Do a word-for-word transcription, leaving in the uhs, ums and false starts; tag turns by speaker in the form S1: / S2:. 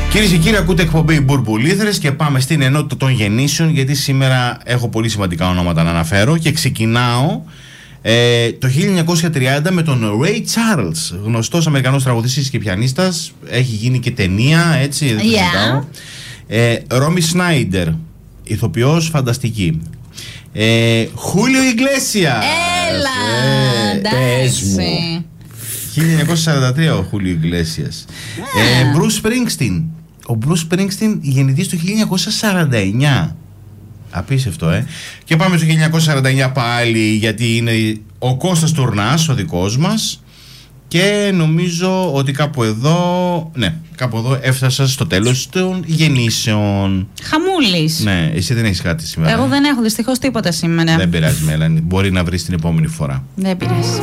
S1: Κυρίες και κύριοι, ακούτε εκπομπή Μπουρμπουλήθρες και πάμε στην ενότητα των γεννήσεων, γιατί σήμερα έχω πολύ σημαντικά ονόματα να αναφέρω και ξεκινάω ε, το χίλια εννιακόσια τριάντα με τον Ray Charles, γνωστός Αμερικανός τραγουδιστής και πιανίστας, έχει γίνει και ταινία, έτσι, δεν το συζητάω. ε, Ρόμι Σνάιντερ, ηθοποιός φανταστική. ε, Χούλιο Ιγκλέσιας.
S2: Έλα,
S1: ε,
S2: εντάξει.
S1: χίλια εννιακόσια σαράντα τρία ο Χούλιο Ιγκλέσιας. ε, Bruce Springsteen. Ο Bruce Springsteen γεννηθής το χίλια εννιακόσια σαράντα εννιά. Απίστευτο, ε. Και πάμε στο χίλια εννιακόσια σαράντα εννιά πάλι, γιατί είναι ο Κώστας Τουρνάς, ο δικός μας. Και νομίζω ότι κάπου εδώ, ναι, κάπου εδώ έφτασα στο τέλος των γεννήσεων.
S2: Χαμούλης.
S1: Ναι, εσύ δεν έχεις κάτι σήμερα.
S2: Εγώ δεν έχω δυστυχώς τίποτα σήμερα.
S1: Δεν πειράζει, Μέλανη. Μπορεί να βρεις την επόμενη φορά.
S2: Δεν πειράζει.